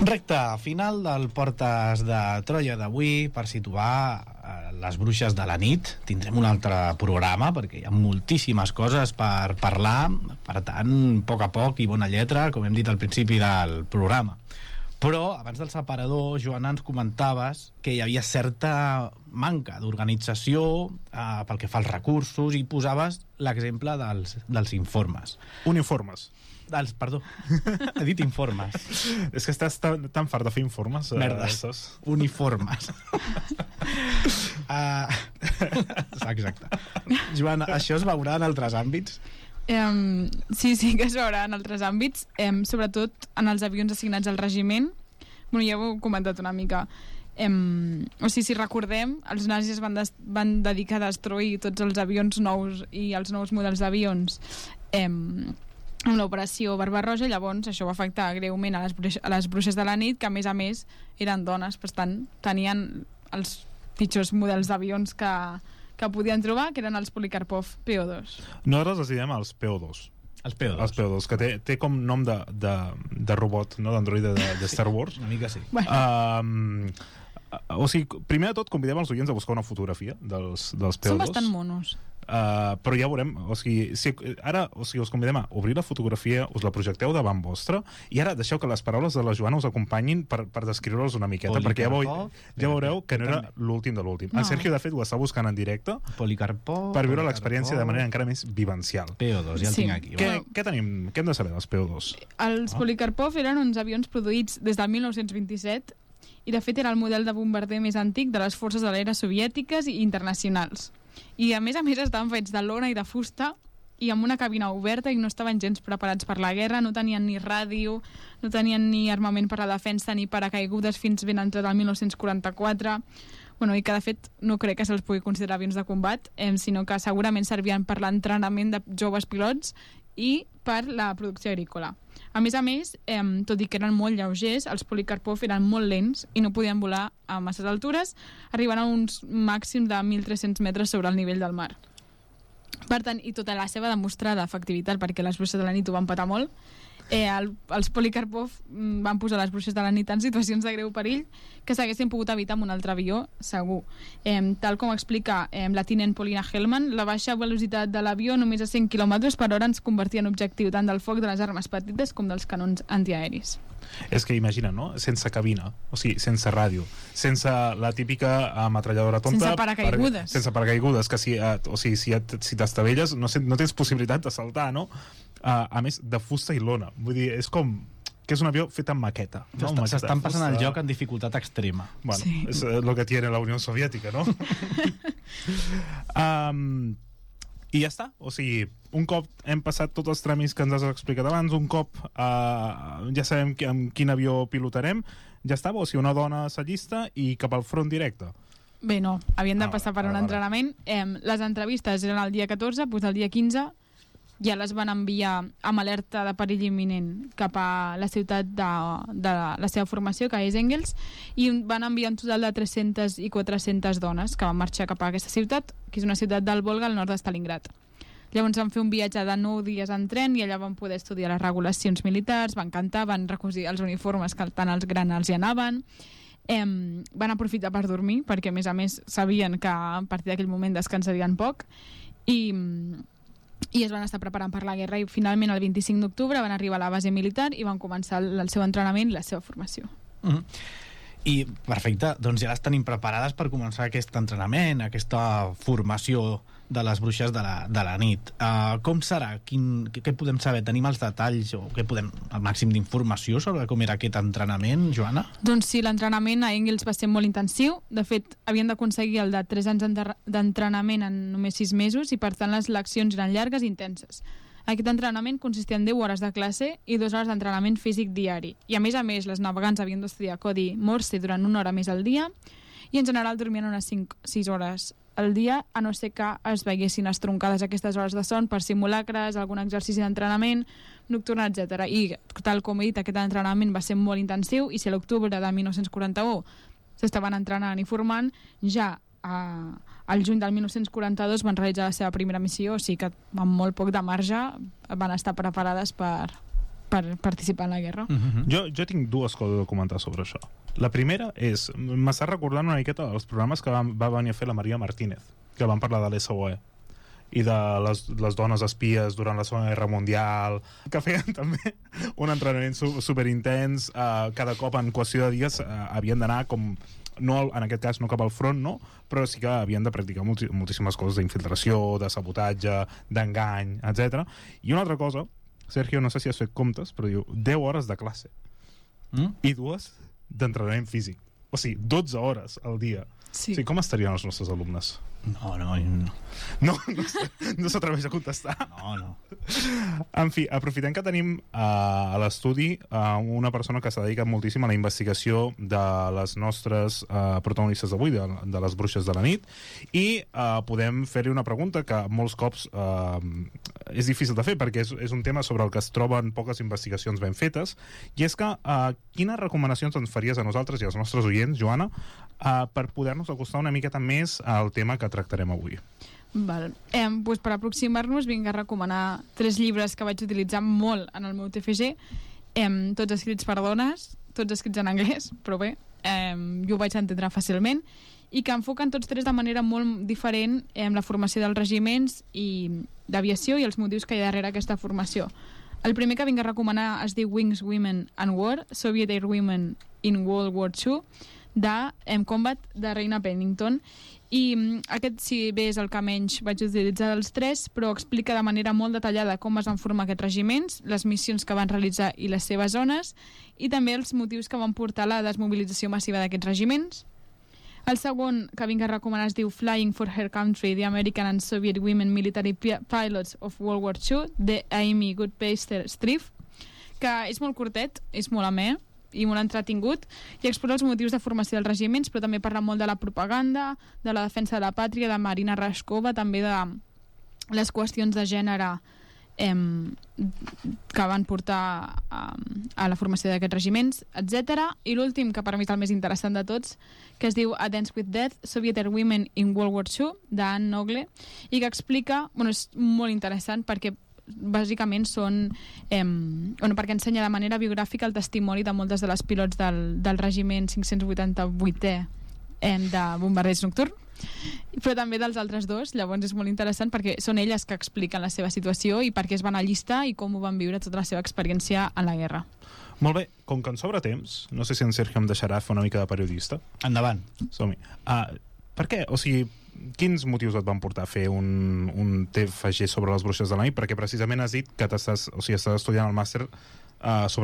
Recte final del Portes de Troia d'avui. Per situar les bruixes de la nit tindrem un altre programa perquè hi ha moltíssimes coses per parlar, per tant, a poc i bona lletra, com hem dit al principi del programa. Però abans del separador, Joana, ens comentaves que hi havia certa manca d'organització pel que fa als recursos, i posaves l'exemple dels informes. Uniformes. Perdó, he dit informes. És que estàs tan fart de fer informes. Merdes, uniformes. Exacte. Joana, això es veurà en altres àmbits? Sí que es veurà en altres àmbits, sobretot en els avions assignats al regiment. Bueno, ja ho heu comentat una mica. Si recordem, els nazis van dedicar a destruir tots els avions nous i els nous models d'avions amb l'operació Barbarossa. Llavors això va afectar greument a les bruixes de la nit, que a més eren dones, per tant tenien els pitjors models d'avions que podien trobar, que eren els Polikarpov PO2. Nosaltres els diem els PO2. Els PO2. Els PO2, que té com nom de robot, no? D'androide de Star Wars. Una mica sí. O sigui, primer de tot convidem els oients a buscar una fotografia dels PO2. Són bastant monos. Però ja veurem, ara us convidem a obrir la fotografia, us la projecteu davant vostre, i ara deixeu que les paraules de la Joana us acompanyin per descriure-los una miqueta, perquè ja veureu que no era l'últim de l'últim. En Sergio, de fet, ho està buscant en directe per viure l'experiència de manera encara més vivencial. PO2, ja el tinc aquí. Què tenim? Què hem de saber dels PO2? Els Polikarpov eren uns avions produïts des del 1927 i de fet era el model de bombarder més antic de les forces de l'aire soviètiques i internacionals. I a més estaven fets de lona i de fusta i amb una cabina oberta, i no estaven gens preparats per la guerra, no tenien ni ràdio, no tenien ni armament per a la defensa ni paracaigudes fins ben entrat el 1944. I que de fet no crec que se'ls pugui considerar avions de combat, sinó que segurament servien per l'entrenament de joves pilots i per la producció agrícola. A més, tot i que eren molt lleugers, els Polikarpov eren molt lents i no podien volar a masses altures, arribant a uns màxims de 1.300 metres sobre el nivell del mar. Per tant, i tota la seva demostrada efectivitat, perquè les bruixes de la nit ho van patar molt, els Polikarpov van posar les bruixes de la nit en situacions de greu perill que s'haguessin pogut evitar amb un altre avió, segur. Tal com explica la tinent Paulina Hellman, la baixa velocitat de l'avió, només a 100 km per hora, ens convertia en objectiu tant del foc de les armes petites com dels canons antiaeris. És que imagina, no? Sense cabina, o sigui, sense ràdio, sense la típica ametralladora tonta, sense paracaigudes. Sense paracaigudes, que si t'estavelles no tens possibilitat de saltar, no? A més, de fusta i lona. Vull dir, és com que és un avió fet amb maqueta. S'estan passant el joc en dificultat extrema. Bueno, sí. És el que tiene la Unió Soviètica, no? I ja està. O sigui, un cop hem passat tots els tràmits que ens has explicat abans, un cop ja sabem amb quin avió pilotarem, ja està, o sigui, una dona s'allista i cap al front directe. Bé, no, havien de passar per un entrenament. Les entrevistes eren el dia 14, doncs el dia 15 ja les van enviar amb alerta de perill imminent cap a la ciutat de la seva formació, que és Engels, i van enviar un total de 300 i 400 dones que van marxar cap a aquesta ciutat, que és una ciutat del Volga al nord de Stalingrad. Llavors van fer un viatge de 9 dies en tren i allà van poder estudiar les regulacions militars, van cantar, van recosir els uniformes que tant els granals hi anaven, van aprofitar per dormir, perquè a més sabien que a partir d'aquell moment descansarien poc, i es van estar preparant per la guerra, i finalment el 25 d'octubre van arribar a la base militar i van començar el seu entrenament i la seva formació. I perfecte, doncs ja les tenim preparades per començar aquest entrenament, aquesta formació de les bruixes de la nit. Com serà? Què podem saber? Tenim els detalls o el màxim d'informació sobre com era aquest entrenament, Joana? Doncs sí, l'entrenament a Engels va ser molt intensiu. De fet, havien d'aconseguir el de 3 anys d'entrenament en només 6 mesos, i per tant les leccions eren llargues i intenses. Aquest entrenament consistia en 10 hores de classe i 2 hores d'entrenament físic diari. I a més, les navegants havien d'estudiar codi Morse durant 1 hora més al dia, i en general dormien unes 5-6 hores al dia, a no ser que es veiessin estroncades aquestes hores de son per simulacres, algun exercici d'entrenament nocturn, etc. I tal com he dit, aquest entrenament va ser molt intensiu, i si a l'octubre de 1941 s'estaven entrenant i formant, ja al juny del 1942 van realitzar la seva primera missió, o sigui que amb molt poc de marge van estar preparades per per participar en la guerra. Jo tinc dues coses a comentar sobre això. La primera és, m'està recordant una miqueta dels programes que va venir a fer la Maria Martínez, que van parlar de l'SOE i de les dones espies durant la Segona Guerra Mundial, que feien també un entrenament superintens, cada cop en qüestió de dies havien d'anar com, no, en aquest cas no cap al front, no? Però sí que havien de practicar moltíssimes coses d'infiltració, de sabotatge, d'engany, etc. I una altra cosa, Sergio, no sé si has fet comptes, però diu 10 hores de classe i 2 d'entrenament físic. O sigui, 12 hores al dia. Sí. O sigui, com estarien els nostres alumnes? No s'atreveix a contestar. No. En fi, aprofitem que tenim a l'estudi una persona que s'ha dedicat moltíssim a la investigació de les nostres protagonistes d'avui, de les bruixes de la nit, i podem fer-li una pregunta que molts cops és difícil de fer perquè és un tema sobre el que es troben poques investigacions ben fetes, i és que quines recomanacions ens faries a nosaltres i als nostres oients, Joana, per poder-nos acostar una miqueta més al tema que tractarem avui? Val. Pues per aproximar-nos vinc a recomanar 3 llibres que vaig utilitzar molt en el meu TFG, tots escrits per dones, tots escrits en anglès, però bé, jo ho vaig entendre fàcilment, i que enfoquen tots 3 de manera molt diferent la formació dels regiments i d'aviació i els motius que hi ha darrere aquesta formació. El primer que vinc a recomanar es diu Wings, Women and War, Soviet Air Women in World War II, de Combat, de Reina Pennington, i aquest, si bé és el que menys vaig utilitzar dels 3, però explica de manera molt detallada com es van formar aquests regiments, les missions que van realitzar i les seves zones, i també els motius que van portar a la desmobilització massiva d'aquests regiments. El segon que vinc a recomanar es diu Flying for Her Country, The American and Soviet Women Military Pilots of World War II, de Amy Goodpaster-Streiff, que és molt curtet, és molt amè i molt entretingut, i exposa els motius de formació dels regiments, però també parla molt de la propaganda, de la defensa de la pàtria, de Marina Raskova, també de les qüestions de gènere que van portar a la formació d'aquests regiments, etc. I l'últim, que per mi és el més interessant de tots, que es diu A Dance with Death, Soviet Air Women in World War II, d'Anne Nogle, i que explica, és molt interessant perquè bàsicament són perquè ensenya de manera biogràfica el testimoni de moltes de les pilots del regiment 588è de bombarders nocturn, però també dels altres 2. Llavors és molt interessant perquè són elles que expliquen la seva situació i per què es van allistar i com ho van viure tota la seva experiència en la guerra. Molt bé, com que ens sobra temps, no sé si en Sergio em deixarà fer una mica de periodista. Endavant. Som-hi. Per què? O sigui, quins motius et van portar a fer un TFG sobre les bruixes de la nit? Perquè precisament has dit que estàs estudiant el màster sobre